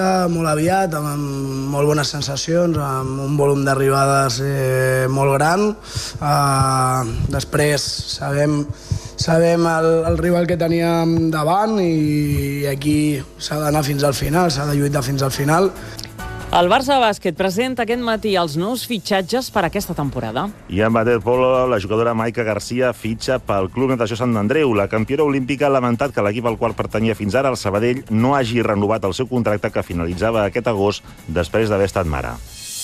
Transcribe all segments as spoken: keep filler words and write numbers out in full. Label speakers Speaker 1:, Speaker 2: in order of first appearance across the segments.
Speaker 1: Molt aviat, amb molt bones sensacions, amb un volum d'arribades eh, molt gran. Uh, després sabem, sabem el, el rival que teníem davant i aquí s'ha d'anar fins al final, s'ha de lluitar fins al final.
Speaker 2: El Barça de bàsquet presenta aquest matí els nous fitxatges per aquesta temporada.
Speaker 3: I en waterpolo, la jugadora Maica Garcia fitxa pel Club Natació Sant Andreu. La campiona olímpica ha lamentat que l'equip al qual pertanyia fins ara, el Sabadell, no hagi renovat el seu contracte que finalitzava aquest agost després d'haver estat mare.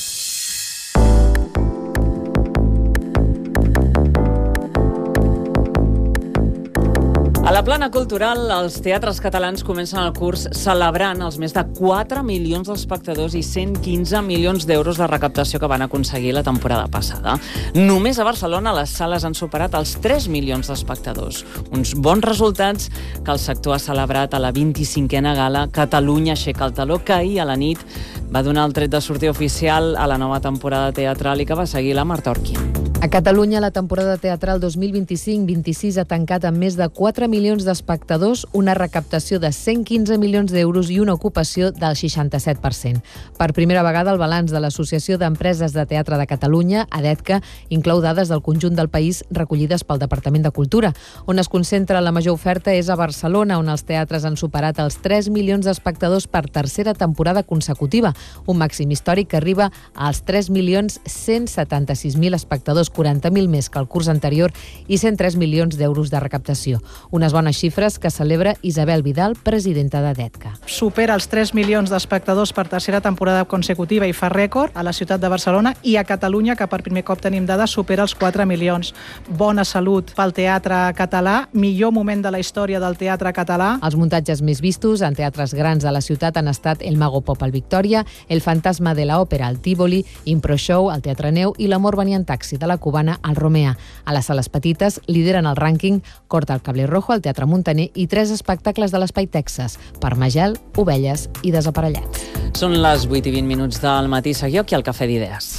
Speaker 2: A la plana cultural, els teatres catalans comencen el curs celebrant els més de quatre milions d'espectadors i cent quinze milions d'euros de recaptació que van aconseguir la temporada passada. Només a Barcelona les sales han superat els tres milions d'espectadors. Uns bons resultats que el sector ha celebrat a la vint-i-cinquena gala Catalunya aixeca el taló, que ahir a la nit va donar el tret de sortida oficial a la nova temporada teatral i que va seguir la Marta Orquín.
Speaker 4: A Catalunya, la temporada teatral dos mil vint-i-cinc vint-i-sis ha tancat amb més de quatre milions d'espectadors, una recaptació de cent quinze milions d'euros i una ocupació del seixanta-set per cent. Per primera vegada, el balanç de l'Associació d'Empreses de Teatre de Catalunya, ADETCA, inclou dades del conjunt del país recollides pel Departament de Cultura. On es concentra la major oferta és a Barcelona, on els teatres han superat els tres milions d'espectadors per tercera temporada consecutiva, un màxim històric que arriba als tres milions cent setanta-sis mil espectadors, quaranta mil més que el curs anterior i cent tres milions d'euros de recaptació. Unes bones xifres que celebra Isabel Vidal, presidenta d'ADETCA.
Speaker 5: Supera els tres milions d'espectadors per tercera temporada consecutiva i fa rècord a la ciutat de Barcelona, i a Catalunya, que per primer cop tenim dades, supera els quatre milions. Bona salut pel teatre català, millor moment de la història del teatre català.
Speaker 4: Els muntatges més vistos en teatres grans de la ciutat han estat El Mago Pop al Victòria, El Fantasma de la Òpera al Tívoli, Impro Show al Teatre Neu i L'Amor venia en taxi de la Cubana al Romea. A les sales petites lideren el rànquing Corta el Cable Rojo al Teatre Muntaner i tres espectacles de l'Espai Texas, Parmagel, Ovelles i Desaparellats.
Speaker 2: Són les vuit i vint minuts del matí. Seguiu aquí al Cafè d'Idees.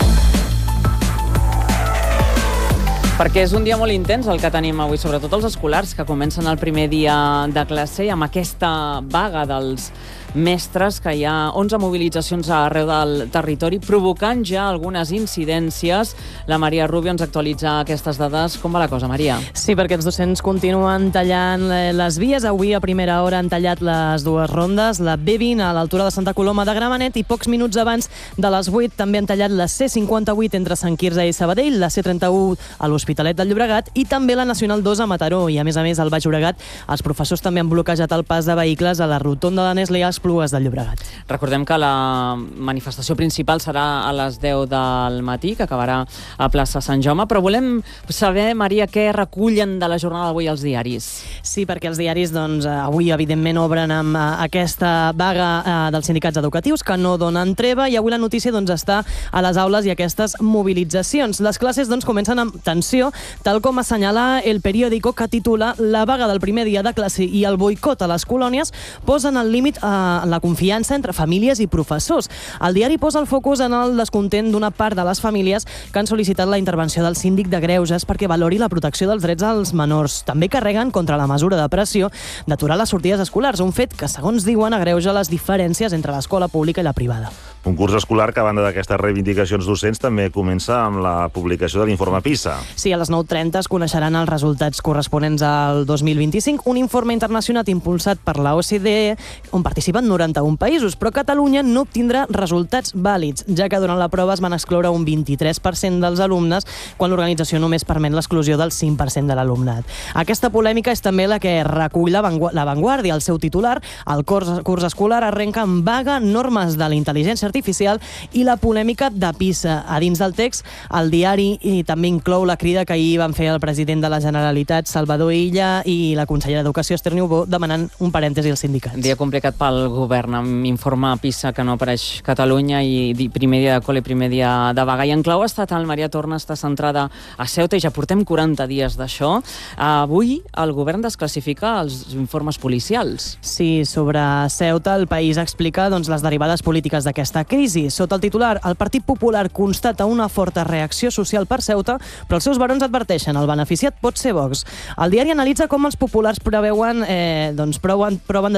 Speaker 2: Perquè és un dia molt intens el que tenim avui, sobretot els escolars que comencen el primer dia de classe i amb aquesta vaga dels mestres, que hi ha onze mobilitzacions arreu del territori, provocant ja algunes incidències. La Maria Rubio ens actualitza aquestes dades. Com va la cosa, Maria?
Speaker 6: Sí, perquè els docents continuen tallant les vies. Avui a primera hora han tallat les dues rondes, la B vint a l'altura de Santa Coloma de Gramenet, i pocs minuts abans de les vuit també han tallat la C cinquanta-vuit entre Sant Quirze i Sabadell, la C trenta-u a l'Hospitalet del Llobregat i també la Nacional dos a Mataró. I a més a més al Baix Llobregat els professors també han bloquejat el pas de vehicles a la rotonda de Nestlé i als Esplugues del Llobregat.
Speaker 2: Recordem que la manifestació principal serà a les deu del matí, que acabarà a plaça Sant Jaume, però volem saber, Maria, què recullen de la jornada d'avui els diaris.
Speaker 6: Sí, perquè els diaris doncs, avui evidentment obren amb aquesta vaga eh, dels sindicats educatius que no donen treva, i avui la notícia doncs, està a les aules i aquestes mobilitzacions. Les classes doncs, comencen amb tensió, tal com assenyala El Periódico, que titula La vaga del primer dia de classe i el boicot a les colònies posen al límit a la confiança entre famílies i professors. El diari posa el focus en el descontent d'una part de les famílies que han sol·licitat la intervenció del síndic de Greuges perquè valori la protecció dels drets als menors. També carreguen contra la mesura de pressió d'aturar les sortides escolars, un fet que, segons diuen, agreuja les diferències entre l'escola pública i la privada.
Speaker 3: Un curs escolar que, a banda d'aquestes reivindicacions docents, també comença amb la publicació de l'informe PISA.
Speaker 6: Sí, a les nou trenta es coneixeran els resultats corresponents al dos mil vint-i-cinc, un informe internacional impulsat per la O C D E, on participen noranta-un països, però Catalunya no obtindrà resultats vàlids, ja que durant la prova es van excloure un vint-i-tres per cent dels alumnes, quan l'organització només permet l'exclusió del cinc per cent de l'alumnat. Aquesta polèmica és també la que recull la Vanguardia. El seu titular, el curs, curs escolar arrenca amb vaga, normes de la intel·ligència artificial i la polèmica de PISA. A dins del text, el diari i també inclou la crida que ahir van fer el president de la Generalitat, Salvador Illa, i la consellera d'Educació, Esther Niubó, demanant un parèntesi als sindicats.
Speaker 2: Dia complicat pel govern, amb informe PISA que no apareix Catalunya i primer dia de col·le i primer dia de vaga. I en clau estatal, Maria Torna està centrada a Ceuta i ja portem quaranta dies d'això. Avui el govern desclassifica els informes policials.
Speaker 6: Sí, sobre Ceuta el país explica doncs, les derivades polítiques d'aquesta crisi. Sota el titular, el Partit Popular constata una forta reacció social per Ceuta, però els seus barons adverteixen el beneficiat pot ser Vox. El diari analitza com els populars preveuen, eh, doncs, proven, proven de